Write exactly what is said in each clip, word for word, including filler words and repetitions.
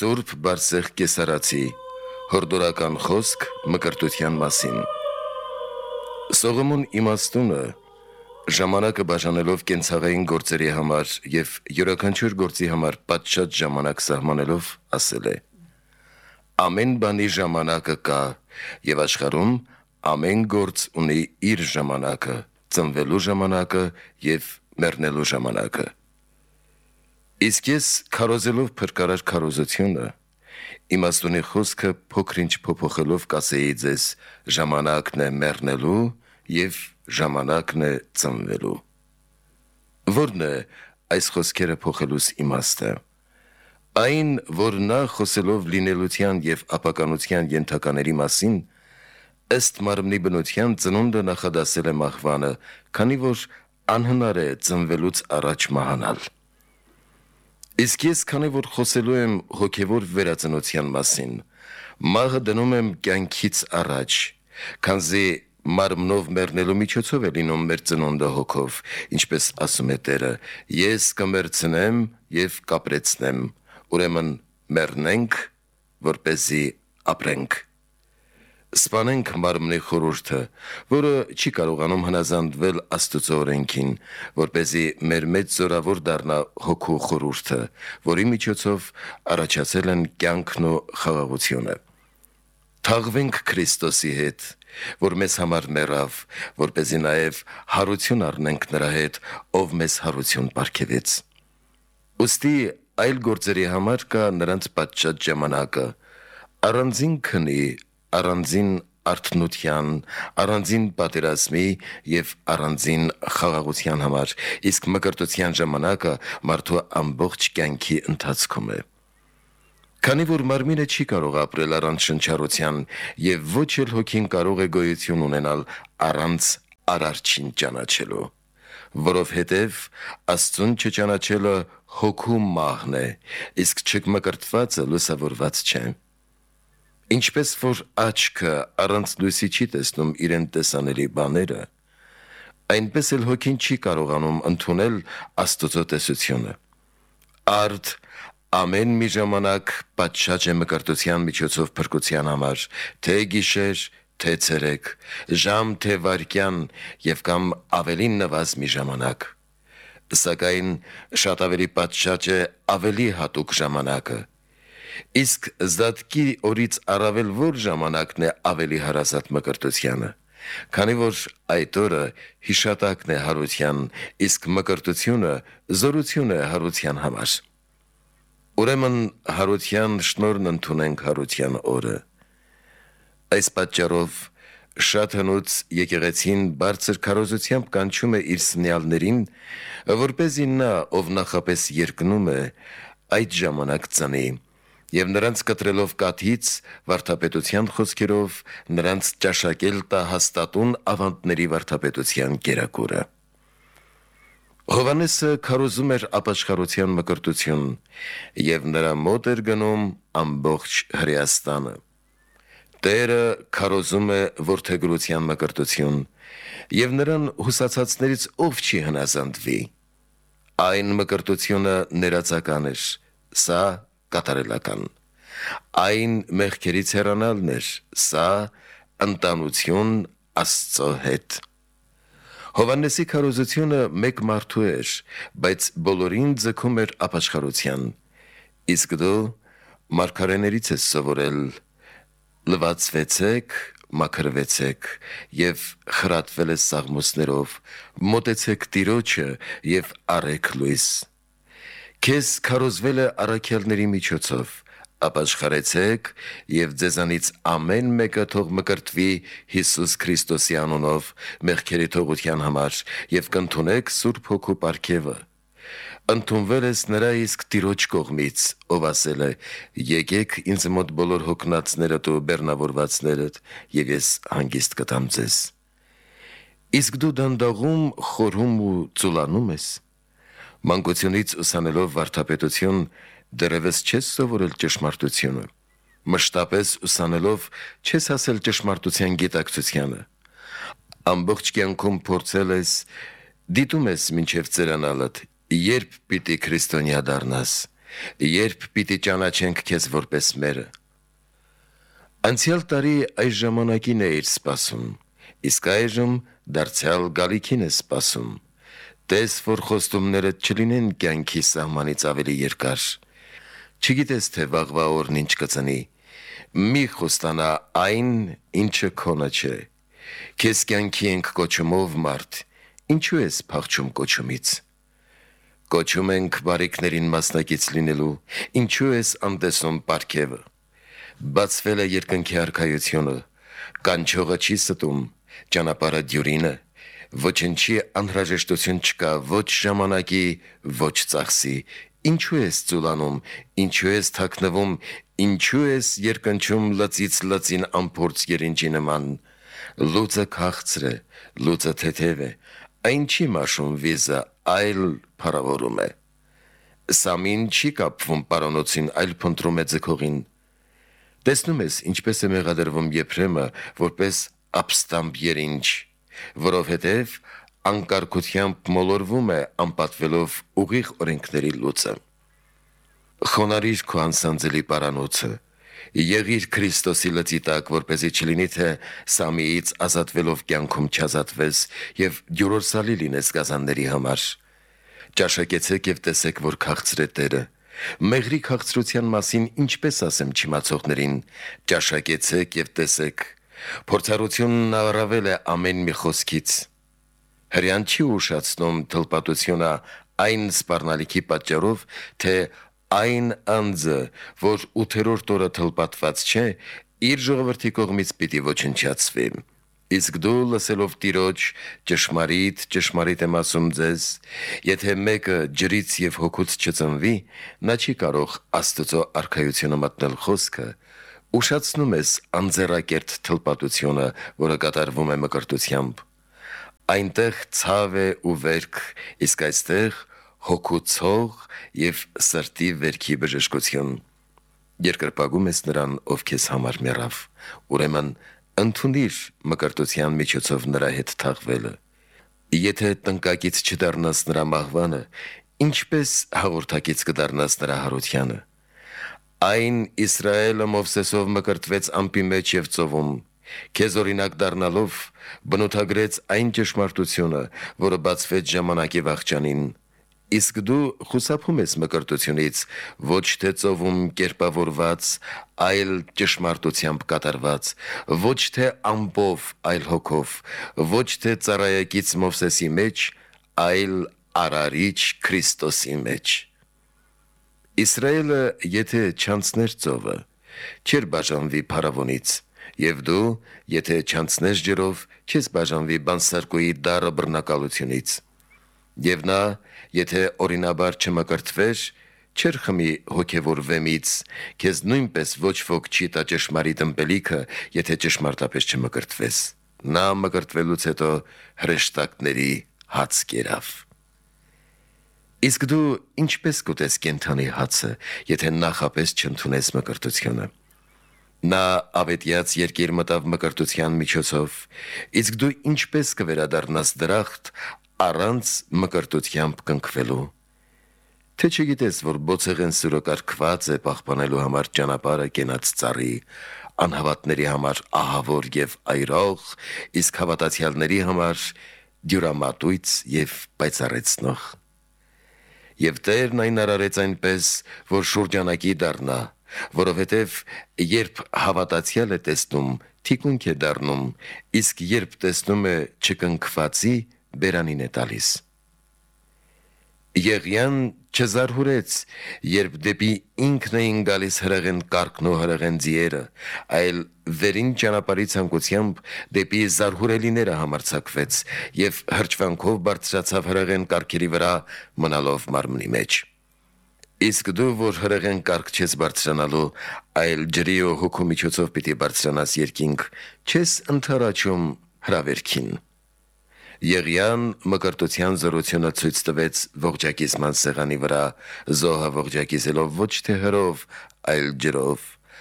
Սուրբ Բարսեղ Կեսարացի հորդորական խոսք մկրտության մասին։ Սողոմոն իմաստունը ժամանակը բաժանելով կենցաղային գործերի համար եւ յուրաքանչյուր գործի համար պատշաճ ժամանակ սահմանելով ասել է. Ամեն բանի ժամանակը կա եւ աշխարհում ամեն գործ ունի իր ժամանակը, ծնվելու ժամանակը եւ մեռնելու ժամանակը։ Իսկ ես քարոզելով փրկարար քարոզությունը իմաստունի խոսքը փոքրինչ փոփոխելով կասեի ձեզ ժամանակն է մեռնելու եւ ժամանակն է ծնվելու։ Որն է այս խոսքերը փոխելուց իմաստը։ Այն, որ նա խոսելով լինելության եւ ապականության ենթակաների մասին ըստ մարմնի բնության ծնունդը նախադասել է մահվանը, քանի որ անհնար է ծնվելուց առաջ մահանալ։ Իսկ ես քանի որ խոսելու եմ հոգևոր վերածնության մասին, մահը դնում եմ կյանքից առաջ, քանզի մարմնով մեռնելու միջոցով է լինում մեր ծնունդը հոգով, ինչպես ասում է Տերը, ես կմեռցնեմ եւ կապրեցնեմ, ուրեմն մեռնենք, որպեսզի ապրենք։ Սպանենք մարմնի խորհուրդը, որը չի կարողանում հնազանդվել Աստծո օրենքին, որպեսզի մեր մեծ զորավոր դառնա հոգու խորհուրդը, որի միջոցով առաջացել են կյանքն ու խաղաղությունը։ Թաղվենք Քրիստոսի հետ, որ մեզ համար մեռավ, որպեսզի նաև հարություն առնենք նրա հետ, ով մեզ հարություն պարգևեց։ Ուստի այլ գործերի համար կա նրանց պատշաճ ժամանակը, առանձին քնի, առանձին արթնության, առանձին պատերազմի եւ առանձին խաղաղության համար, իսկ մկրտության ժամանակը մարդու ամբողջ կյանքի ընթացքում է։ Քանի որ մարմինը չի կարող ապրել առանց շնչառության եւ ոչ էլ հոգին կարող է գոյություն ունենալ առանց արարչին ճանաչելու, որովհետեւ Աստծուն չճանաչելը հոգու մահն է, իսկ չմկրտվածը լուսավորված չէ։ Ինչպես որ աչքը առանց լույսի չի տեսնում իրեն տեսանելի բաները, այնպես էլ հոգին չի կարողանում ընդունել Աստծո տեսությունը։ Արդ ամեն մի ժամանակ պատշաճ է մկրտության միջոցով փրկության համար, թե գիշեր, թե ցերեկ, ժամ, թե վայրկյան եւ կամ ավելի նվազ մի ժամանակ։ Սակայն շատ ավելի պատշաճ է ավելի հատուկ ժամանակը։ Իսկ զատկի օրից առավել որ ժամանակն է ավելի հարազատ մկրտությանը, քանի որ այդ օրը հիշատակն է հարության, իսկ մկրտությունը զորություն է հարության համար։ Ուրեմն հարության շնորհն ընդունենք հարության օրը։ Այս պատճառով շատ հնուց եկեղեցին բարձր քարոզությամբ կանչում է իր սնյալներին, որպեսզի նա, ով նախապես երկնում է, այդ ժամանակ ծնի, եւ նրանց կտրելով կաթից վարդապետության խոսքերով նրանց ճաշակել տա հաստատուն ավանդների վարդապետության կերակուրը։ Հովհաննեսը քարոզում էր ապաշխարության մկրտություն եւ նրա մոտ էր գնում ամբողջ Հրեաստանը։ Տերը քարոզում է որդեգրության մկրտություն եւ նրան հուսացածներից ով չի հնազանդվի։ Այն մկրտությունը ներածական էր, սա կատարելական։ Այն մեղքերից հեռանալն էր, սա ընտանություն Աստծո հետ։ Հովհաննեսի քարոզությունը մեկ մարդու էր, բայց բոլորին ձգում էր ապաշխարության։ Իսկ դու մարգարեներից ես սովորել. լվացվեցեք, մաքրվեցեք եւ խրատվել ես սաղմոսներով, մոտեցեք Տիրոջը եւ արեք լույս։ Քեզ քարոզվել է առաքյալների միջոցով, ապաշխարեցեք եւ ձեզանից ամեն մեկը թող մկրտվի Հիսուս Քրիստոսի անունով մեղքերի թողության համար եւ կընդունեք Սուրբ Հոգու պարգևը։ Ընդունվել ես նրա իսկ Տիրոջ կողմից, ով ասել է. եկեք ինձ մոտ բոլոր հոգնածներդ ու բեռնավորվածներդ եւ ես հանգիստ կտամ ձեզ։ Իսկ դու դանդաղում, խորհում ու ծուլանում ես։ Մանկությունից ուսանելով վարդապետություն դեռևս չես սովորել ճշմարտությունը։ Մշտապես ուսանելով չես հասել ճշմարտության գիտակցությանը։ Ամբողջ կյանքում փորձել ես, դիտում ես մինչև ծերանալդ, երբ պիտի քրիստոնյա դառնաս, երբ պիտի ճանաչենք քեզ որպես մերը։ Անցյալ տարի այս ժամանակին էիր սպասում, իսկ այժմ դարձյալ գալիքին ես սպասում։ Տես, որ խոստումներդ չլինեն կյանքի սահմանից ավելի երկար։ Չգիտես, թե վաղվա օրն ինչ կծնի։ Մի խոստանա այն, ինչը քոնը չէ։ Քեզ կյանքի ենք կոչումով մարդ, ինչու ես փախչում կոչումից։ Կոչում ենք բարիքներին մասնակից լինելու, ինչու ես անտեսում պարգևը։ Բացվել է երկնքի արքայությունը, կանչողը չի ստում, ճանապարհը դյուրինը, ոչնչի անհրաժեշտություն չկա, ոչ ժամանակի, ոչ ծախսի։ Ինչու ես ծուլանում, ինչու ես թաքնվում, ինչու ես երկնչում լծից լծին ամփորձ երինջի նման։ Լուծը քաղցր է, լուծը թեթև է, այն չի մաշում վիզը, այլ փառավորում է։ Սամին չի կապվում պարանոցին, այլ փնտրում է ձգողին։ Տեսնում ես, ինչպես է մեղադրվում Եփրեմը, որպես ապստամբ երինջ, որովհետև անկարգությամբ մոլորվում է անպատվելով ուղիղ օրենքների լուծը։ Խոնարհիր քո անսանձելի պարանոցը, եղիր Քրիստոսի լծի տակ, որպեսզի չլինի, թե Սամիից ազատվելով կյանքում չազատվես և դյուրորսալի լինես գազանների համար։ Ճաշակեցեք և տեսեք, որ քաղցր է Տերը։ Մեղրի քաղցրության մասին ինչպես ասեմ չիմացողներին, ճաշակեցեք և տեսեք։ Փորձառությունն առավել է ամեն մի խոսքից։ Հրեան չի ուշացնում թլպատությունը այն սպառնալիքի պատճառով, թե այն անձը, որ ութերորդ օրը թլպատված չէ, իր ժողովրդի կողմից պիտի ոչնչացվի։ Իսկ դու լսելով Տիրոջ, ճշմարիտ, ճշմարիտ եմ ասում ձեզ, եթե մեկը ջրից և հոգուց չծնվի, նա չի կարող Աստծո արքայությունը մտնել խոսքը, ուշացնում ես անձեռակերտ թլպատությունը, որը կատարվում է մկրտությամբ։ Այնտեղ ցավ է ու վերք, իսկ այստեղ հոգու ցող և սրտի վերքի բժշկություն։ Երկրպագում ես նրան, ով քեզ համար մեռավ, ուրեմն ընդունիր մկրտության միջոցով նրա հետ թաղվելը։ Եթե տնկակից չդառնաս նրա մահվանը, ինչպես հաղորդակից կդառնաս նրա հարությանը։ Այն Իսրայելը Մովսեսով մկրտվեց ամպի մեջ և ծովում, քեզ օրինակ դառնալով բնութագրեց այն ճշմարտությունը, որը բացվեց ժամանակի վախճանին։ Իսկ դու խուսափում ես մկրտությունից, ոչ թե ծովում կերպավորված, այլ ճշմարտությամբ կատարված, ոչ թե ամպով, այլ հոգով, ոչ թե ծառայակից Մովսեսի մեջ, այլ արարիչ Քրիստոսի մեջ։ Իսրայելը, եթե չանցներ ծովը, չէր բաժանվի փարավոնից, և դու, եթե չանցնես ջրով, չես բաժանվի բանսարկուի դառը բռնակալությունից։ Եվ նա, եթե օրինաբար չմկրտվեր, չէր խմի հոգևոր վեմից, քեզ նույնպես ոչ ոք չի տա ճշմարիտ ըմպելիքը, եթե ճշմարտապես չմկրտվես։ Նա մկրտվելուց հետո հրեշտակների հաց կերավ։ Իսկ դու ինչպես կուտես կենդանի հացը, եթե նախապես չընդունես մկրտությունը։ Նա ավետյաց երկիր մտավ մկրտության միջոցով, իսկ դու ինչպես կվերադառնաս դրախտ առանց մկրտությամբ կնքվելու։ Թե չգիտես, որ բոցեղեն սուրը կարգված է պահպանելու համար ճանապարհը կենաց ծառի, անհավատների համար ահավոր և այրող, իսկ հավատացյալների համար դյուրամատույց և պայծառեցնող։ Եվ Տերն այն արարեց այնպես, որ շուրջանակի դառնա, որովհետև երբ հավատացյալ է տեսնում, թիկունք է դառնում, իսկ երբ տեսնում է չկնքվածի, բերանին է տալիս։ Եղիան չզարհուրեց, երբ դեպի ինքն էին գալիս հրեղեն կառքն ու հրեղեն ձիերը, այլ վերին ճանապարհի ցանկությամբ դեպի զարհուրելիները համարձակվեց և հրճվանքով բարձրացավ հրեղեն կառքերի վրա, մնալով մարմնի մեջ։ Իսկ դու, որ հրեղեն կառք չես բարձրանալու, այլ ջրի ու հոգու միջոցով պիտի բարձրանաս երկինք, չես ընդառաջում հրավերքին։ Եղիան մկրտության զորությունը ցույց տվեց ողջակիզման սեղանի վրա, զոհը ողջակիզելով ոչ թե հրով, այլ ջրով։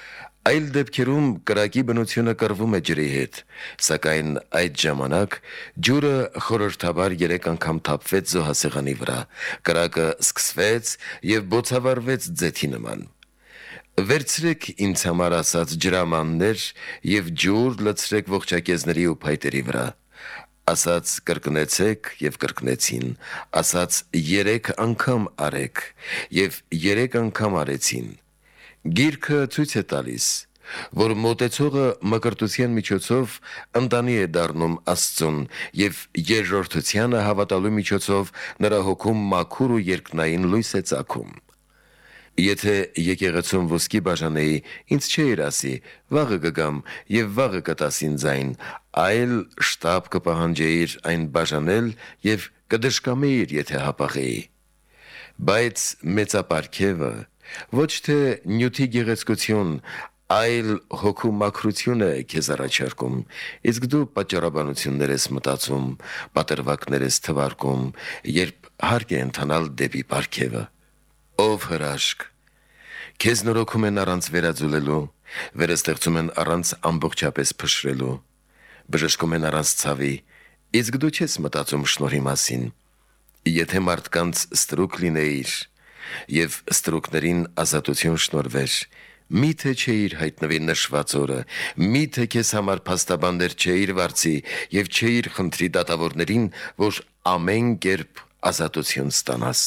Այլ դեպքերում կրակի բնությունը կռվում է ջրի հետ, սակայն այդ ժամանակ ջուրը խորհրդաբար երեք անգամ թափվեց զոհասեղանի վրա, կրակը սկսվեց և բոցավառվեց ձեթի նման։ Վերցրեք ինձ համար ասած ջրամաններ և ջուր լցրեք ողջակեզների ու փայտերի վրա, ասաց կրկնեցեք և կրկնեցին, ասաց երեք անգամ արեք և երեք անգամ արեցին։ Գիրքը ցույց է տալիս, որ մոտեցողը մկրտության միջոցով ընտանի է դառնում Աստծուն և երկրորդությանը հավատալու միջոցով նրա հոգում մաքուր ու երկնային լույս է ծագում։ Եթե եկեղեցում ոսկի բաժանեի, ինձ չէիր ասի, վաղը կգամ և վաղը կտաս ինձ այն, այլ շտապ կպահանջեիր այն բաժանել և կդժկամեիր, եթե հապաղեի։ Բայց մեծապարգևը ոչ թե նյութի գեղեցկություն, այլ հոգու մաքրություն է քեզ առաջարկում, իսկ դու պատճառաբանություններ ես մտածում, պատրվակներ ես թվարկում, երբ հարկ է ընթանալ դեպի պարգևը։ Ով հրաշք, քեզ նորոգում են առանց վերաձուլելու, վերստեղծում են առանց ամբողջապես փշրելու, բժշկում են առանց ցավի, իսկ դու չես մտածում շնորհի մասին։ Եթե մարդկանց ստրուկ լինեիր և ստրուկներին ազատություն շնորհվեր, միթե չէիր հայտնվի նշված օրը, միթե քեզ համար փաստաբաններ չէիր վարձի և չէիր խնդրի դատավորներին, որ ամեն կերպ ազատություն ստանաս։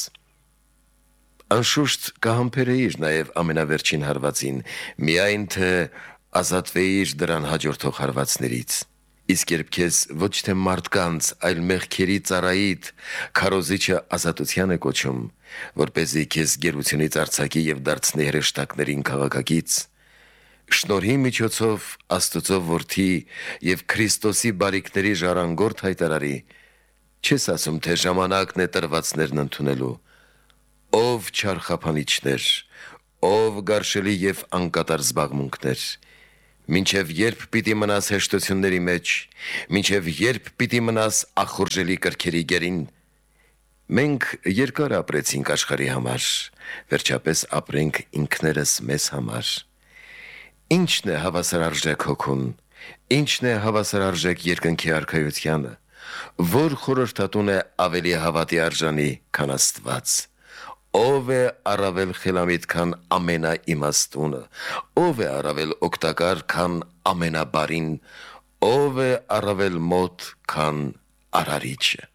Անշուշտ կհամբերեիր նաև ամենավերջին հարվածին, միայն թե ազատվեիր դրան հաջորդող հարվածներից։ Իսկ երբ քեզ ոչ թե մարդկանց, այլ մեղքերի ծառայիդ քարոզիչը ազատության է կոչում, որպեսզի քեզ գերությունից արձակի և դարձնի հրեշտակներին քաղաքակից, շնորհի միջոցով Աստծո որդի և Քրիստոսի բարիքների ժառանգորդ հայտարարի, չես ասում, թե ժամանակն է տրվածներն ընդունելու։ Ով չար խափանիչներ, ով գարշելի և անկատար զբաղմունքներ, մինչև երբ պիտի մնաս հեշտությունների մեջ, մինչև երբ պիտի մնաս ախորժելի կրքերի գերին։ Մենք երկար ապրեցինք աշխարհի համար, վերջապես ապրենք ինքներս մեզ համար։ Ի՞նչն է հավասար արժեք հոգուն, ի՞նչն է հավասար արժեք երկնքի արքայությանը, որ խորհրդատուն է ավելի հավատի արժանի, քան Աստված։ Ով է առավել խելամիտ, քան ամենաիմաստունը, ով է առավել օգտակար, քան ամենաբարին, ով է առավել մոտ, քան արարիչը։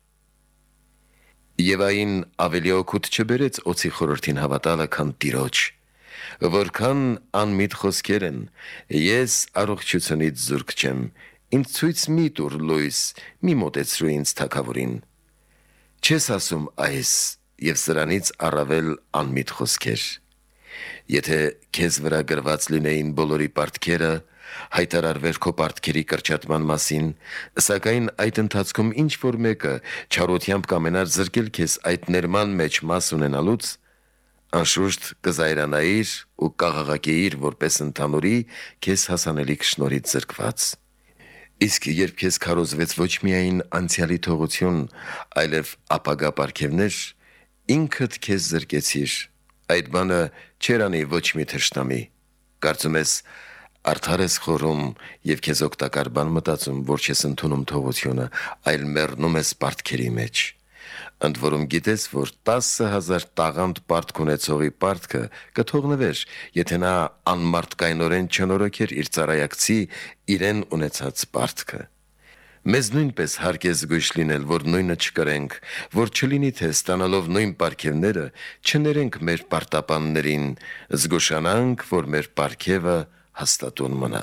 Եվ այն ավելի օգուտ չբերեց օձի խորհրդին հավատալը, քան Տիրոջ, որքան անմիտ խոսքեր են, ես առողջությունից զուրկ չեմ, ինձ ցույց մի տուր լույս, մի մոտեցրու ինձ թագավորին։ Չես ասում այս և սրանից առավել անմիտ խոսքեր։ Եթե քեզ վրա գրված լինեին բոլորի պարտքերը, հայտարարվեր քո պարտքերի կրճատման մասին, սակայն այդ ընթացքում ինչ-որ մեկը չարությամբ կամենար զրկել քեզ այդ ներման մեջ մաս ունենալուց, անշուշտ կզայրանայիր ու կաղաղակեիր որպես ընդհանուրի քեզ հասանելիք շնորհից զրկված։ Իսկ երբ քեզ քարոզվեց ոչ միայն անցյալի թողություն, այլև ապագա պարգևներ, ինքդ քեզ զրկեցիր, այդ բանը չէր անի ոչ մի թշնամի։ Կարծում ես արդար ես խորում և քեզ օգտակար բան մտածում, որ չես ընդունում թողությունը, այլ մեռնում ես պարտքերի մեջ։ Ընդ որում գիտես, որ տասը հազար տաղանդ պարտք ունեցողի պարտքը կթողնվեր, եթե նա անմարդկայնորեն չնորոգեր իր ծառայակցի իրեն ունեցած պարտքը։ Մեզ նույնպես հարկ է զգույշ լինել, որ նույնը չկրենք, որ չլինի, թե ստանալով նույն պարգևները չներենք մեր պարտապաններին, զգուշանանք, որ մեր պարգևը հաստատուն մնա։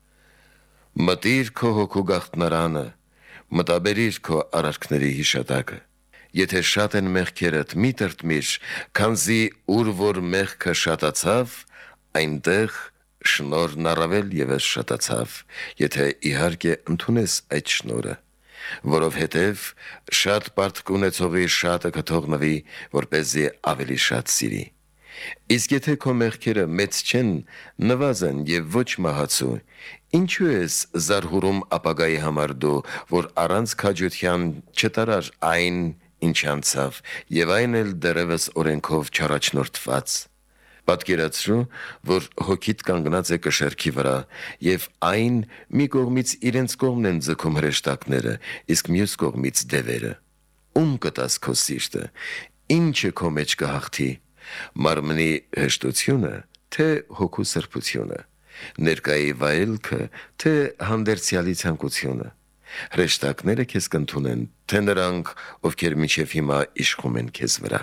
Մտիր քո հոգու գաղտնարանը, մտաբերիր քո արարքների հիշատակը։ Եթե շատ են մեղքերդ, մի տրտմիր, քանզի ուր որ մեղքը շատացավ, այնտեղ շնորհն առավել ևս շատացավ, եթե իհարկե ընդունես այդ շնորհը, որովհետև շատ պարտք ունեցողի շատը կթողնվի, որպեսզի ավելի շատ սիրի։ Իսկ եթե քո մեղքերը մեծ չեն, նվազեն և ոչ մահացու, ինչու ես զարհուրում ապագայի համար դու, որ առանց քաջության չտարար այն, ինչ անցավ, և այն էլ դեռևս օրենքով չառաջնորդված։ Պատկերացրու, որ հոգիդ կանգնած է կշեռքի վրա, եւ այն մի կողմից իրենց կողմն են ձգում հրեշտակները, իսկ մյուս կողմից դևերը։ Ում կտաս քո սիրտը, ինչը քո մեջ կհաղթի, մարմնի հեշտությունը, թե հոգու սրբությունը, ներկայի վայելքը, թե հանդերձյալի ցանկությունը։ Հրեշտակները քեզ կընդունեն, թե նրանք, ովքեր մինչև հիմա իշխում են քեզ վրա։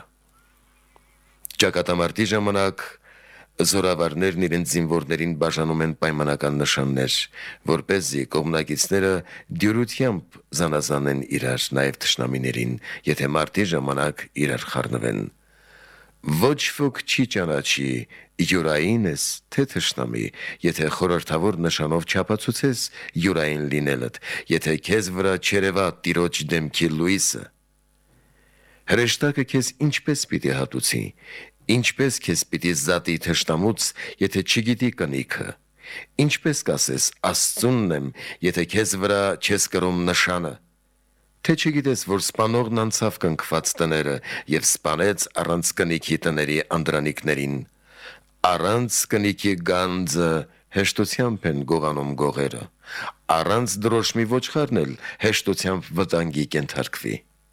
Ճակատամարտի ժամանակ զորավարներն իրենց զինվորներին բաժանում են պայմանական նշաններ, որպեսզի կողմնակիցները դյուրությամբ զանազանեն իրար, նաև թշնամիներին, եթե մարտի ժամանակ իրար խառնվեն։ Ոչ ոք չի ճանաչի յուրային ես, թե թշնամի, եթե խորհրդավոր նշանով չապացուցես յուրային լինելդ, եթե քեզ վրա չերևա Տիրոջ դեմքի լույսը։ Հրեշտակը քեզ ինչպես պիտի հատուցի, ինչպես քեզ պիտի զատի թշնամուց, եթե չգիտի կնիքը, ինչպես կասես Աստծունն եմ, եթե քեզ վրա չես կրում նշանը, թե չգիտես, որ սպանողն անցավ կնքված տները և սպանեց առանց կնիքի տների անդրանիկներին, առանց կնիքի գանձը հեշտությամբ են գողանում գողերը, առանց դրոշմի ոչխարն էլ հեշտությամբ վտանգի կենթարկվի։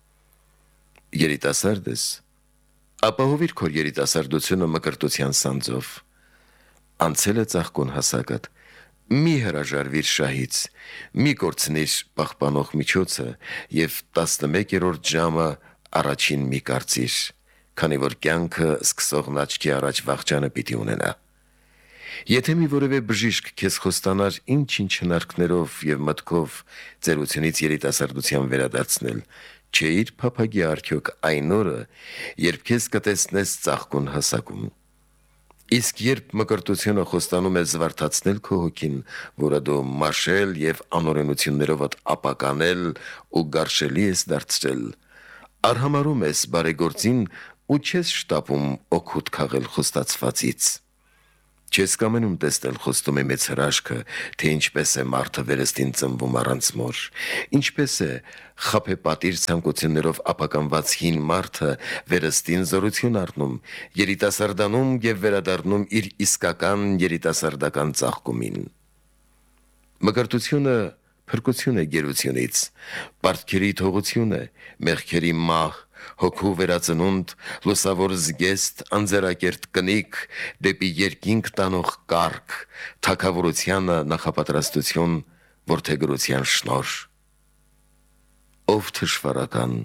Երիտասարդ ես, ապահովիր քո երիտասարդությունը մկրտության սանձով, անցել է ծաղկուն հասակդ, մի հրաժարվիր շահից, մի կորցնիր պահպանող միջոցը և տասնմեկերորդ ժամը առաջին մի կարծիր, քանի որ կյանքը սկսողն աչքի առաջ վախճանը պիտի ունենա։ Եթե մի որևէ բժիշկ քեզ խոստանար ինչ-ինչ հնարքներով և մտքով ծերությունից երիտասարդության վերադարձնել, չէիր փափագի արդյոք այն օրը, երբ քեզ կտեսնես ծաղկուն հասակում։ Իսկ երբ մկրտությունը խոստանում է զվարթացնել քո հոգին, որը դու մաշել և անօրենություններով ապականել ու գարշելի ես դարձրել, արհամարհում ես բարեգործին ու չես շտապում օգուտ քաղել խոստացվածից։ Չես կամենում տեսնել խոստումի մեծ հրաշքը, թե ինչպես է մարդը վերստին ծնվում առանց մոր, ինչպես է խաբեպատիր ցանկություններով ապականված հին մարդը վերստին զորություն առնում, երիտասարդանում և վերադառնում իր իսկական երիտասարդական ծաղկումին։ Մկրտությունը փրկություն է գերությունից, պարտքերի թողություն է, մեղքերի մահ, հոգու վերածնունդ, լուսավոր զգեստ, անձեռակերտ կնիկ, դեպի երկինք տանող կարգ, թագավորությանը նախապատրաստություն, որդեգրության շնորհ։ Ով թշվառական,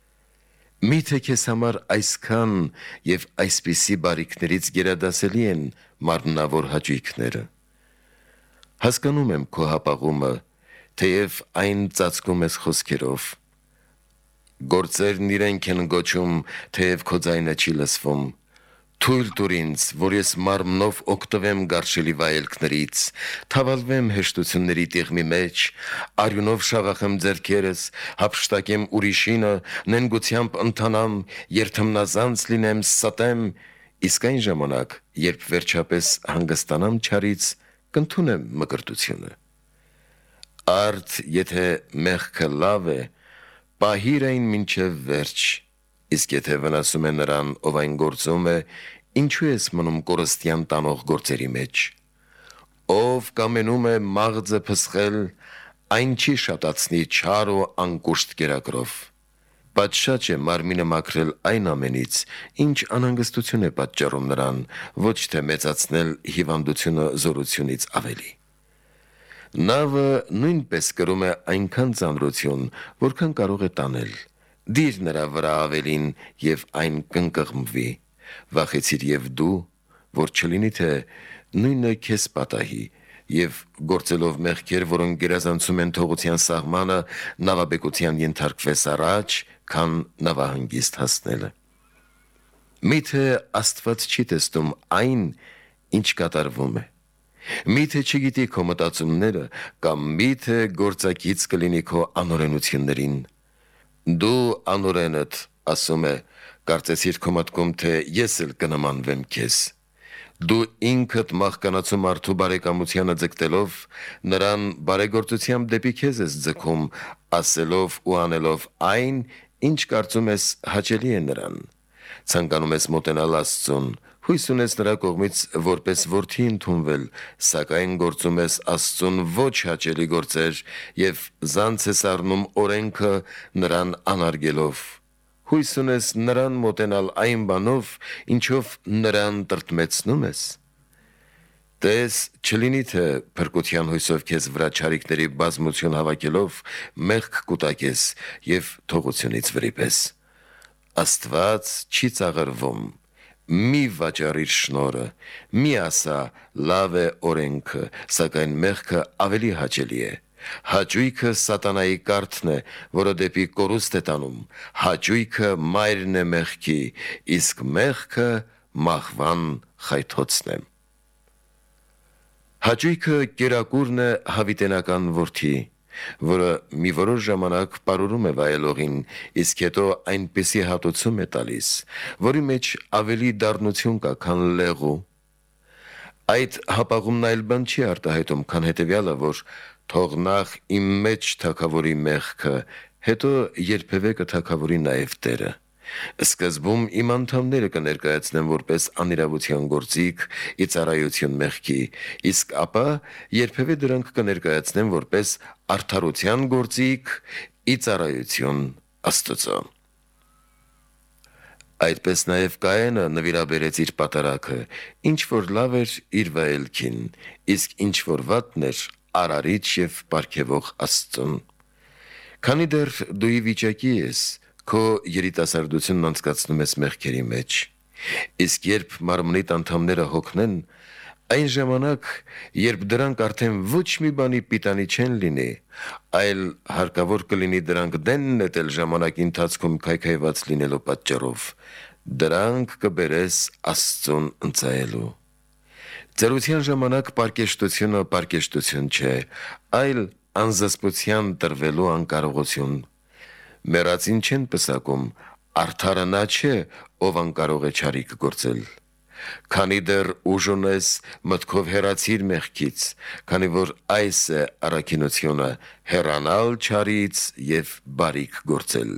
միթե քեզ համար այսքան և այսպիսի բարիքներից գերադասելի են մարմնավոր հաճույքները։ Հասկանում եմ քո հապաղումը, թեև այն ծածկում ես խոսքերով։ Գործերն իրենք են գոչում, թեև քո ձայնը չի լսվում։ Թույլ տուր ինձ, որ ես մարմնով օգտվեմ գարշելի վայելքներից, թավալվեմ հեշտությունների տիղմի մեջ, արյունով շաղախեմ ձեռքերս, հափշտակեմ ուրիշինը, նենգությամբ ընթանամ, երթմնազանց լինեմ, ստեմ, իսկ այն ժամանակ, երբ վերջապես հանգստանամ չարից, կընդունեմ մկրտությունը։ Արդ, եթե մեղքը լավ է, պահիր այն մինչև վերջ, իսկ եթե վնասում է նրան, ով այն գործում է, ինչու ես մնում կորստյան տանող գործերի մեջ։ Ով կամենում է մաղձը փսխել, այն չի շատացնի չար ու անկուշտ կերակրով։ Պատշաճ է մարմինը մաքրել այն ամենից, ինչ անհանգստություն է պատճառում նրան, ոչ թե մեծացնել հիվանդությունը զորությունից ավելի։ Նավը նույնպես կրում է այնքան ծանրություն, որքան կարող է տանել։ Դիր նրա վրա ավելին և այն կընկղմվի, վախեցիր և դու, որ չլինի թե նույնը քեզ պատահի, և գործելով մեղքեր, որոնք գերազանցում են թողության սահմանը, նավաբեկության ենթարկվես առաջ, քան նավահանգիստ հասնելը։ Միթե Աստված չի տեսնում այն, ինչ կատարվում է։ Միթե չգիտի քո մտածումները, կամ միթե գործակից կլինի քո անօրենություններին։ Դու անօրենդ, ասում է, կարծեցիր քո մտքում, թե ես էլ կնմանվեմ քեզ։ Դու ինքդ մահկանացու մարդու բարեկամությանը ձգտելով, նրան բարեգործությամբ դեպի քեզ ես ձգում, ասելով ու անելով այն, ինչ կարծում ես հաճելի է նրան։ Ցանկանում ես մոտենալ Աստծուն, Հույս ունես նրա կողմից որպես որդի ընդունվել, սակայն գործում ես Աստծուն ոչ հաճելի գործեր և զանց ես առնում օրենքը նրան անարգելով։ Հույս ունես նրան մոտենալ այն բանով, ինչով նրան տրտմեցնում ես։ Տես, չլինի թե փրկության հույսով քեզ վրա չարիքների բազմություն հավաքելով մեղք կուտակես և թողությունից վրիպես։ Աստված չի ծաղրվում, մի վաճառիր շնորհը, մի ասա լավ է օրենքը, սակայն մեղքը ավելի հաճելի է։ Հաճույքը սատանայի կարթն է, որը դեպի կորուստ է տանում, հաճույքը մայրն է մեղքի, իսկ մեղքը մահվան խայթոցն է։ Հաճույքը կերակուրն է հավիտենական որդի, որը մի որոշ ժամանակ պարուրում է վայելողին, իսկ հետո այնպիսի հատուցում է տալիս, որի մեջ ավելի դառնություն կա, քան լեղու։ Այդ հապաղումն այլ բան չի արտահայտում, քան հետևյալը, որ թող նախ իմ մեջ թագավորի մեղքը, հետո երբևէ կթագավորի նաև Տերը։ Սկզբում իմ անդամները կներկայացնեմ որպես անիրավության գործիք, ի ծառայություն մեղքի, իսկ ապա երբևէ դրանք կներկայացնեմ որպես արդարության գործիք, ի ծառայություն Աստծո։ Այդպես նաև Կայենը նվիրաբերեց իր պատարագը, ինչ որ լավ էր իր վայելքին, իսկ ինչ որ վատն էր արարիչ և պարգևող Աստծուն։ Քանի դեռ դու ի վիճակի ես, քո երիտասարդությունն անցկացնում ես մեղքերի մեջ, իսկ երբ մարմնիդ անդամները հոգնեն, այն ժամանակ, երբ դրանք արդեն ոչ մի բանի պիտանի չեն լինի, այլ հարկավոր կլինի դրանք դեն նետել ժամանակի ընթացքում քայքայված լինելու պատճառով, դրանք կբերես Աստծուն ընծայելու։ Ծերության ժամանակ պարկեշտությունը պարկեշտություն չէ, այլ անզսպության տրվելու անկարողություն։ Մեռածին չեն պսակում, արդարը նա չէ, ով անկարող է չարիք գործել։ Քանի դեռ ուժ ունես, մտքով հեռացիր մեղքից, քանի որ այս է առաքինությունը՝ հեռանալ չարից և բարիք գործել։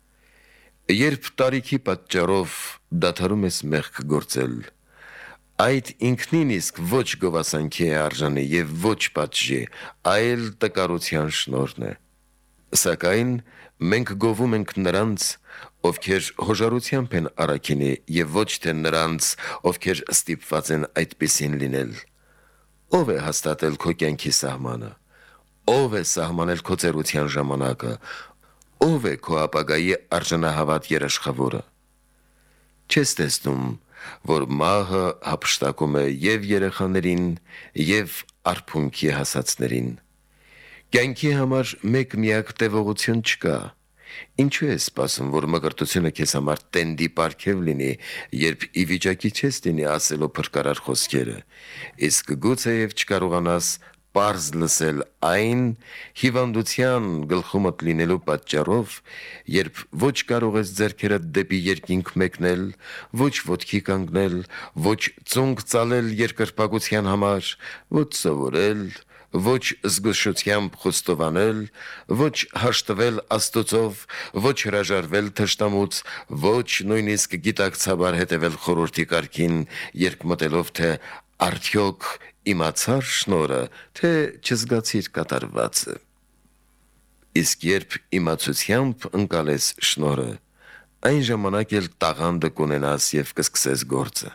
Երբ տարիքի պատճառով դադարում ես մեղք գործել, այդ ինքնին իսկ ոչ գովասանքի է արժանի և ոչ պատժի, այլ տկարության շնորհն է։ Սակայն մենք գովում ենք նրանց, ովքեր հոժարությամբ են առաքինի և ոչ թե նրանց, ովքեր ստիպված են այդպիսին լինել։ Ո՞վ է հաստատել քո կյանքի սահմանը, ո՞վ է սահմանել քո ծերության ժամանակը, ո՞վ է քո ապագայի արժանահավատ երաշխավորը։ Չես տեսնում, որ մահը հափշտակում է և երեխաներին, և արփունքի հասածներին։ Կյանքի համար մեկ միակ տևողություն չկա։ Ինչու ես սպասում, որ մկրտությունը քեզ համար տենդի պարգև լինի, երբ ի վիճակի չես լինի ասելու փրկարար խոսքերը, իսկ գուցեև չկարողանաս պարզ լսել այն հիվանդության գլխումդ լինելու պատճառով, երբ ոչ կարող ես ձեռքերդ դեպի երկինք մեկնել, ոչ ոտքի կանգնել, ոչ ծունկ ծալել երկրպագության համար, ոչ սովորել, ոչ զգուշությամբ խոստովանել, ոչ հաշտվել Աստծով, ոչ հրաժարվել թշնամուց, ոչ նույնիսկ գիտակցաբար հետևել խորհրդի կարգին, երկմտելով, թե արդյոք իմացա՞ր շնորհը, թե չզգացիր կատարվածը։ Իսկ երբ իմացությամբ ընկալես շնորհը, այն ժամանակ էլ տաղանդը կունենաս և կսկսես գործը։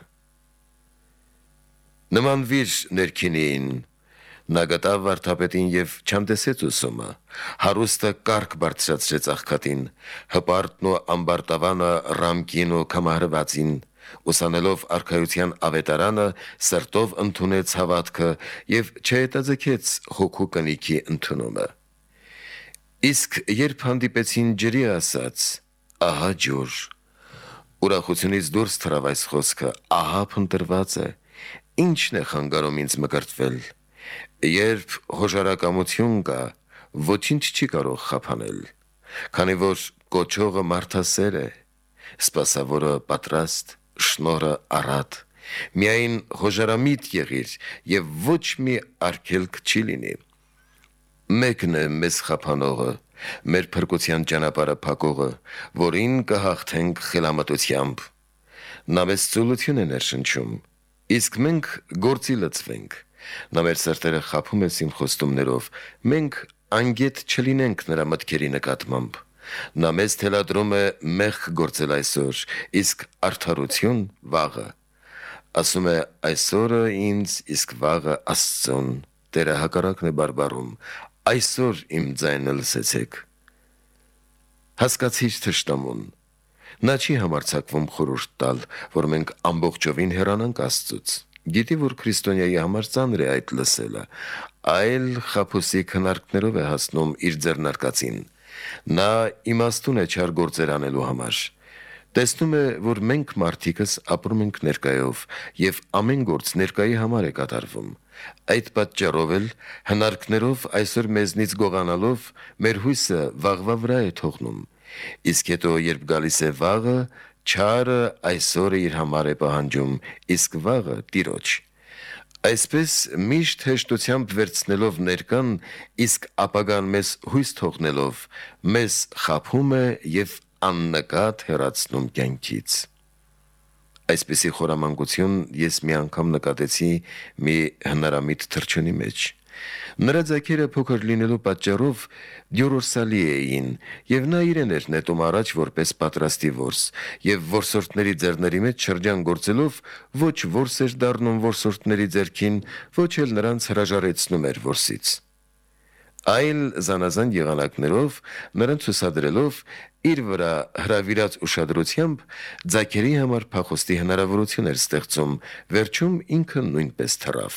Նմանվիր ներքինին, նա գտավ վարդապետին և չամտեսեց ուսումը, հարուստը կառք բարձրացրեց աղքատին, հպարտն ու ամբարտավանը ռամկին ու քամահրվածին, ուսանելով արքայության ավետարանը, սրտով ընդունեց հավատքը և չհետաձգեց հոգու կնիքի ընդունումը։ Իսկ երբ հանդիպեցին ջրի, ասաց. «Ահա ջուր», ուրախությունից դուրս թռավ այս խոսքը. «Ահա փնտրված է, ի՞նչն է խանգարում ինձ մկրտվել»։ Երբ հոժարակամություն կա, ոչինչ չի կարող խափանել, քանի որ կոչողը մարդասեր է, սպասավորը պատրաստ, շնորհը առատ։ Միայն հոժարամիտ եղիր և ոչ մի արգելք չի լինի։ Մեկն է մեզ խափանողը, մեր փրկության ճանապարհը փակողը, որին կհաղթենք խելամտությամբ։ Նա մեզ ծուլություն է ներշնչում, իսկ մենք գործի լծվենք։ Նա մեր սրտերը խաբում է սիմխոստումներով, մենք անգետ չլինենք նրա մտքերի նկատմամբ։ Նա մեզ թելադրում է մեղք գործել այսօր, իսկ արդարություն վաղը։ Ասում է այսօրը ինձ, իսկ վաղը Աստծուն։ Տերը հակառակն է բարբառում, այսօր իմ ձայնը լսեցեք։ Հասկացիր թշնամուն։ Նա չի համարձակվում խորհուրդ տալ, որ մենք ամբողջովին հեռանանք Աստծուց։ Գիտի, որ քրիստոնյայի համար ծանր է այդ լսելը, այլ խաբուսի քննարկներով է հասնում իր ձեռնարկածին։ Նա իմաստուն է չար գործեր անելու համար։ Տեսնում է, որ մենք մարդիկս ապրում ենք ներկայով եւ ամեն գործ ներկայի համար է կատարվում։ Այդ պատճառով էլ հնարքներով այսօր մեզնից գողանալով մեր հույսը վաղվա վրա է թողնում։ Իսկ հետո երբ գալիս է վաղը, չարը այսօրը իր համար է պահանջում, իսկ վաղը Տիրոջ։ Այսպես միշտ հեշտությամբ վերցնելով ներկան, իսկ ապագան մեզ հույս թողնելով, մեզ խաբում է եւ աննկատ հեռացնում կյանքից։ Այսպիսի խորամանկություն ես մի անգամ նկատեցի մի հնարամիտ թռչունի մեջ։ Նրա ձագերը փոքր լինելու պատճառով դյորորսալի էին, եւ նա իրեն էր նետում առաջ որպես պատրաստի որս, եւ որսորդների ձեռների մեջ շրջան գործելով ոչ որս էր դառնում որսորդների ձեռքին, ոչ էլ նրանց հրաժարեցնում էր որսից։ Այլ զանազան եղանակներով նրան ցուսադրելով իր վրա հրավիրած ուշադրությամբ ձագերի համար փախոստի հնարավորություն էր ստեղծում, վերջում ինքը նույնպես թռավ։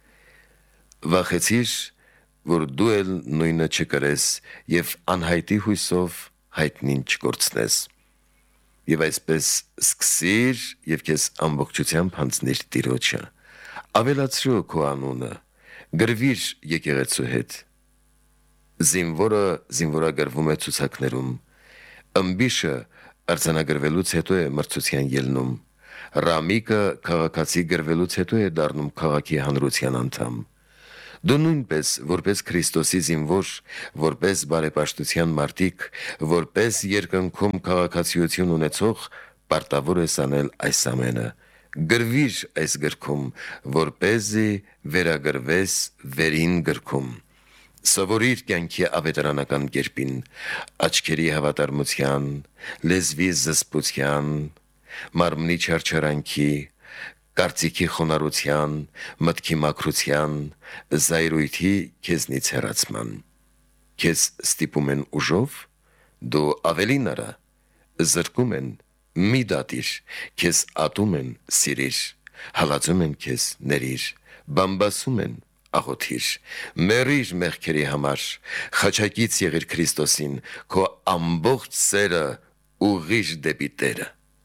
Վախեցիր, որ դու էլ նույնը չկրես եւ անհայտի հույսով հայտնին չկորցնես։ Եվ այսպես սկսիր եւ քեզ ամբողջությամբ հանձնիր Տիրոջը։ Ավելացրու քո անունը, գրվիր եկեղեցու հետ։ Զինվորը զինվորագրվում է ցուցակներում, ըմբիշը արձանագրվելուց հետո է մրցության ելնում, ռամիկը քաղաքացի գրվելուց հետո է դառնում քաղաքի հանրության անդամ։ Դու նույնպես որպես Քրիստոսի զինվոր, որպես բարեպաշտության մարտիկ, որպես երկնքում քաղաքացիություն ունեցող, պարտավոր ես անել այս ամենը։ Գրվիր այս գրքում, որպեսզի վերագրվես վերին գրքում։ Սովորիր կյանքի ավետարանական կերպին, աչքերի հավատարմության, լեզվի զսպության, մարմնի չարչարանքի, կարծիքի խոնարհության, մտքի մաքրության, զայրույթի քեզնից հեռացման։ Քեզ ստիպում են ուժով, դու ավելին արա, զրկում են, մի դատիր, քեզ ատում են, սիրիր, հալածում են քեզ, ներիր, բամբասում են, աղոթիր, մեռիր մեղքերի համար, խաչակից եղիր Քրիստոսին, քո ամբողջ սերը ուղղիր դեպի Տերը։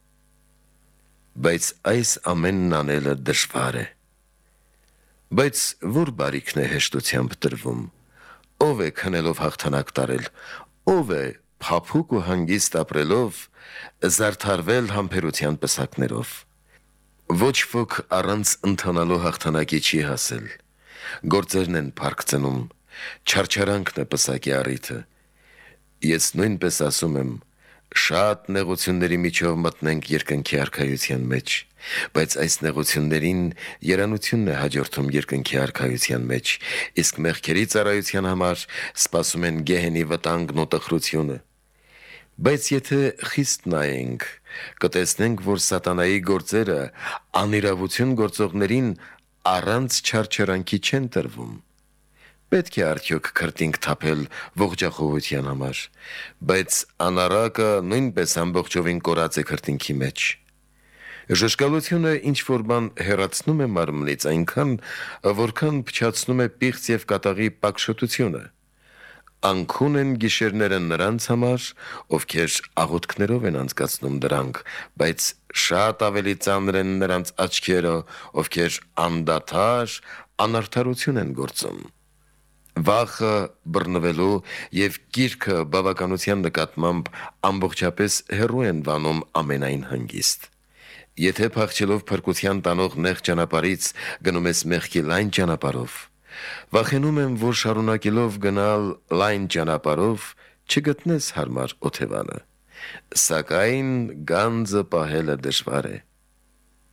Բայց այս ամենն անելը դժվար է։ Բայց որ բարիքն է հեշտությամբ տրվում, ով է քնելով հաղթանակ տարել, ով է փափուկ ու հանգիստ ապրելով զարդարվել համբերության պսակներով։ Ոչ ոք առանց ընթանալու հաղթանակի չի հասել։ Գործերն են փառք ծնում, չարչարանքն է պսակի առիթը։ Ես նույնպես ասում եմ, շատ նեղությունների միջով մտնենք երկնքի արքայության մեջ, բայց այս նեղություններին երանությունն է հաջորդում երկնքի արքայության մեջ, իսկ մեղքերի ծառայության համար սպասում են գեհենի վտանգն ու տխրությունը։ Բայց եթե խիստ նայենք, կտեսնենք, որ սատանայի գործերը անիրավություն գործողներին առանց չարչարանքի չեն տրվում։ Պետք է արդյոք քրտինք թափել ողջախոհության համար, բայց անառակը նույնպես ամբողջովին կորած է քրտինքի մեջ։ Ժշկալությունը ինչ-որ բան հեռացնում է մարմնից այնքան, որքան փչացնում է պիղծ եւ կատաղի պակշոտությունը։ Անքուն են գիշերները նրանց համար, ովքեր աղոթքներով են անցկացնում դրանք, բայց շատ ավելի ծանր են նրանց աչքերը, ովքեր անդադար անարդարություն են գործում։ Վախը բռնվելու եւ գիրքը բավականության նկատմամբ ամբողջապես հեռու են վանում ամենայն հանգիստ։ Եթե փախչելով փրկության տանող նեղ ճանապարհից գնում ես մեղքի լայն ճանապարհով, վախենում եմ, որ շարունակելով գնալ լայն ճանապարհով չգտնես հարմար օթևանը, սակայն գանձը պահելը դժվար է։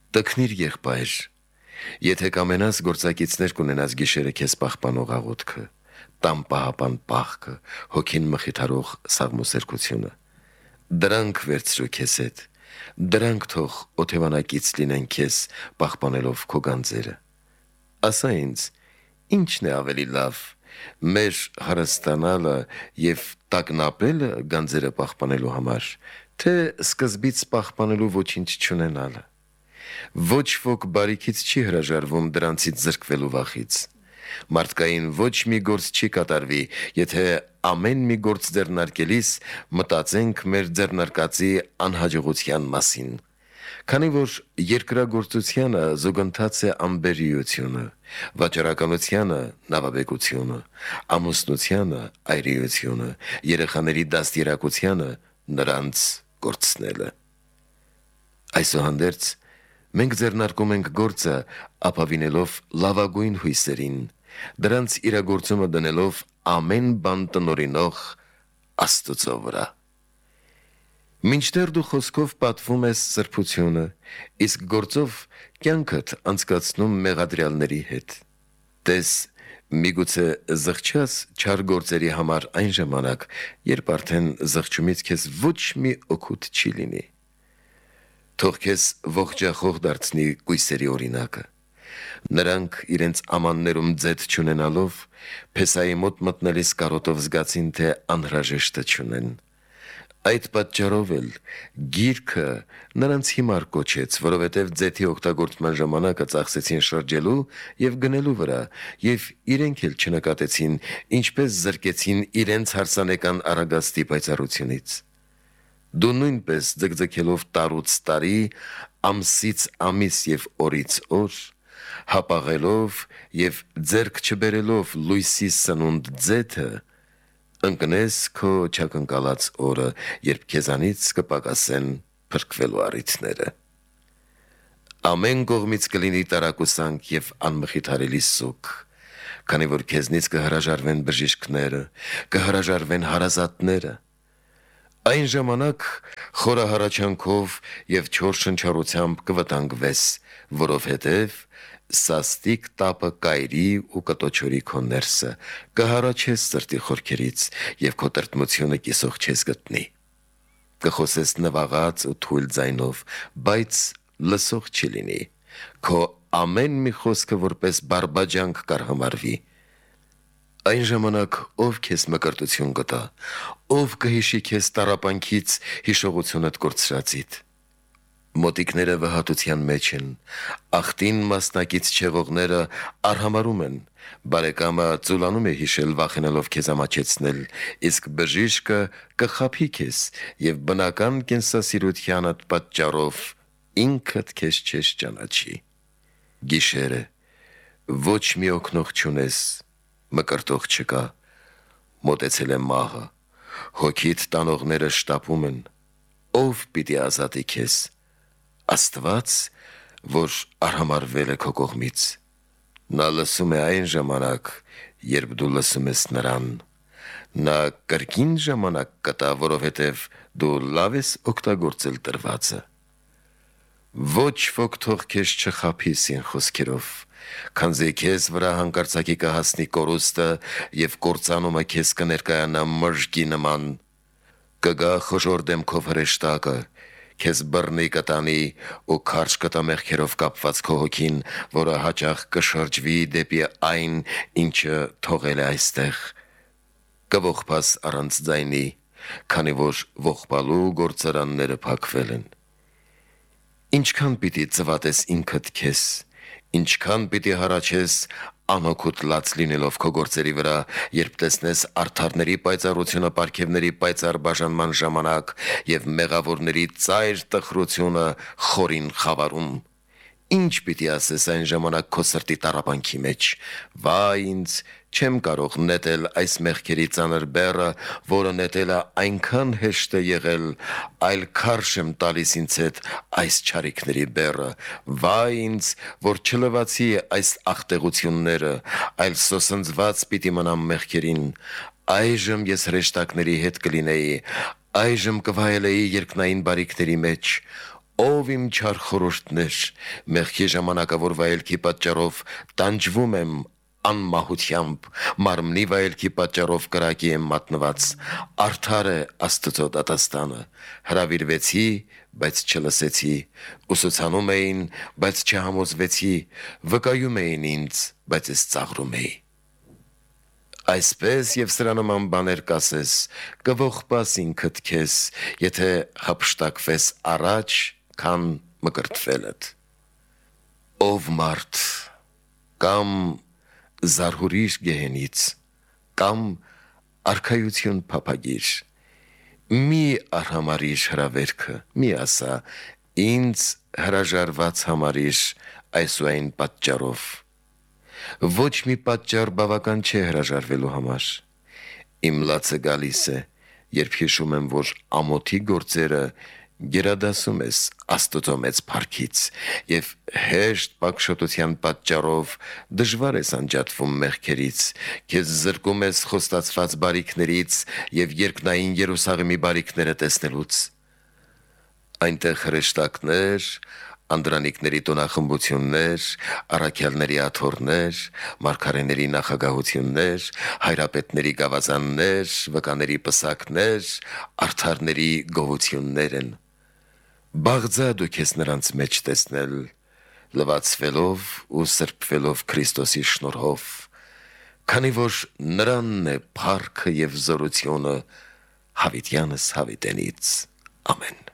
Տքնիր եղբայր, եթե կամենաս գործակիցներ կունենաս գիշերը քեզ պահպանող աղոթքը, տան պահապան պահքը, հոգին մխիթարող սաղմոսերկությունը, դրանք վերցրու քեզ հետ, դրանք թող օթևանակից լինեն քեզ պահպանելով քո գանձերը։ Ասա ինձ, ի՞նչն է ավելի լավ, մեր հարստանալը և տագնապելը գանձերը պահպանելու համար, թե սկզբից պահպանելու ոչինչ չունենալը։ Ոչ ոք բարիքից չի հրաժարվում դրանցից զրկվելու վախից։ Մարդկային ոչ մի գործ չի կատարվի, եթե ամեն մի գործ ձեռնարկելիս մտածենք մեր ձեռնարկածի անհաջողության մասին։ Քանի որ երկրագործությանը զուգընթաց է անբերիությունը, վաճառականությանը նավաբեկությունը, ամուսնությանը այրիությունը, երեխաների դաստիարակությանը նրանց կորցնելը։ Այսուհանդերձ մենք ձեռնարկում ենք գործը ապավինելով լավագույն հույսերին, դրանց իրագործումը դնելով ամեն բան տնօրինող Աստծո վրա։ Մինչդեռ դու խոսքով պատվում ես սրբությունը, իսկ գործով կյանքդ անցկացնում մեղադրյալների հետ։ Տես, միգուցե զղջաս չար գործերի համար այն ժամանակ, երբ արդեն զղջումից քեզ ոչ մի օգուտ չի լինի։ Թող քեզ ողջախոհ դարձնի կույսերի օրինակը։ Նրանք իրենց ամաններում ձեթ չունենալով, Փեսայի մոտ մտնելիս կարոտով զգացին, թե անհրաժեշտը չունեն։ Այդ պատճառով էլ գիրքը նրանց հիմար կոչեց, որովհետև ձեթի օգտագործման ժամանակը ծախսեցին շրջելու և գնելու վրա, և իրենք էլ չնկատեցին, ինչպես զրկեցին իրենց հարսանեկան առագաստի պայծառությունից։ Դու նույնպես ձգձգելով տարուց տարի, ամսից ամիս և օրից օր, հապաղելով և ձեռք չբերելով լույսի սնունդ ձեթը, ընկնես քո չակնկալած օրը, երբ քեզանից կպակասեն փրկվելու առիթները։ Ամեն կողմից կլինի տարակուսանք և անմխիթարելի սուգ, քանի որ քեզնից կհրաժարվեն բժիշկները, կհրաժարվեն հարազատները։ Այն ժամանակ խորահարաչանքով և չոր շնչառությամբ կվտանգվես, որովհետև սաստիկ տապը կայրի ու կտոչորի քո ներսը, կհառաչես սրտի խորքերից և քո տրտմությունը կիսող չես գտնի։ Կխոսես նվաղած ու թույլ ձայնով, բայց լսող չի լինի, քո ամեն մի խոսքը որպես բարբաջանք կարգամարվի։ Այն ժամանակ ով քեզ մկրտություն կտա, ով կհիշի քեզ տառապանքից հիշողությունդ կորցրածիդ։ Մոտիկները վհատության մեջ են, աղտին մասնակից չեղողները արհամարում են, բարեկամը ծուլանում է հիշել վախենալով քեզ ամաչեցնել, իսկ բժիշկը կխաբի քեզ և բնական կենսասիրությանդ պատճառով ինքդ քեզ չես ճանաչի։ Գիշերը ոչ մի օգնող չունես, մկրտող չկա, մոտեցել է մահը, հոգիդ տանողները շտապում են, ով պիտի ազատի քեզ, Աստված, որ արհամարվել է քո կողմից։ Նա լսում է այն ժամանակ, երբ դու լսում ես նրան։ Նա կրկին ժամանակ կտա, որովհետև դու լավ ես օգտագործել տրվածը։ Ոչ ոք թող քեզ չխաբի սին խոսքերով, քանզի քեզ վրա հանկարծակի կհասնի կորուստը և կործանումը քեզ կներկայանա մրրկի նման։ Կգա խոժոր դեմքով հրեշտակը, քեզ բռնի կտանի ու քարշ կտա մեղքերով կապված քո հոգին, որը հաճախ կշրջվի դեպի այն, ինչը թողել է այստեղ։ Կողբաս առանց ձայնի, քանի որ ողբալու գործարանները փակվել են։ Ինչքան պիտի ծվատես ինքդ քեզ, ինչքան պիտի հառաչես անօգուտ լաց լինելով քո գործերի վրա, երբ տեսնես արդարների պայծառությունը պարգևների պայծառ բաժանման ժամանակ և մեղավորների ծայր տխրությունը խորին խավարում։ Ինչ պիտի ասես այն ժամանակ քո սրտի տառապանքի մեջ. «Վայ ինձ, չեմ կարող նետել այս մեղքերի ծանր բեռը, որը նետելը այնքան հեշտ է եղել, այլ քարշ եմ տալիս ինձ հետ այս չարիքների բեռը։ Վայ ինձ, որ չլվացի այս աղտեղությունները, այլ սոսնձված պիտի մնամ մեղքերին։ Այժմ ես հրեշտակների հետ կլինեի, այժմ կվայելեի երկնային բարիքների մեջ։ Ով իմ չար խորհուրդներ, մեղքի ժամանակավոր վայելքի պատճառով տանջվում եմ անմահությամբ, մարմնի վայելքի պատճառով կրակի եմ մատնված, արդար է Աստծո դատաստանը, հրավիրվեցի, բայց չլսեցի, ուսուցանում էին, բայց չհամոզվեցի, վկայում էին ինձ, բայց ես ծաղրում էի։ Այսպես եւ սրա նման բաներ կասես, կողպաս ինքդ քեզ, եթե հափշտակվես առաջ, քան մկրտվելդ։ Ով մարդ կամ զարհուրիր գեհենից, կամ արքայություն փափագիր, մի արհամարիր հրավերքը, մի ասա, ինձ հրաժարված համարիր այսուայն պատճառով։ Ոչ մի պատճառ բավական չէ հրաժարվելու համար։ Իմ լացը գալիս է, երբ հիշում եմ, որ ամոթի գործերը գերադասում ես Աստծո մեծ փառքից եւ հեշտ պակշոտության պատճառով դժվար ես անջատվում մեղքերից, քեզ զրկում ես խոստացված բարիքներից եւ երկնային Երուսաղեմի բարիքները տեսնելուց։ Այնտեղ հրեշտակներ, անդրանիկների տոնախմբություններ, առաքյալների աթոռներ, մարգարեների նախագահություններ, հայրապետների գավազաններ, վկաների պսակներ, արդարների գովություններ են։ Բաղձա դու քեզ նրանց մեջ տեսնել, լվացվելով ու սրբվելով Քրիստոսի շնորհով, քանի որ նրանն է փառքը եւ զորությունը հավիտյանս հավիտենից։ Ամեն։